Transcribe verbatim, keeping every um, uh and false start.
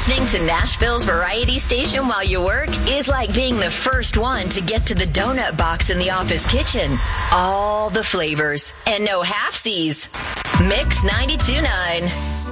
Listening to Nashville's variety station while you work is like being the first one to get to the donut box in the office kitchen. All the flavors and no halfsies. Mix ninety-two point nine.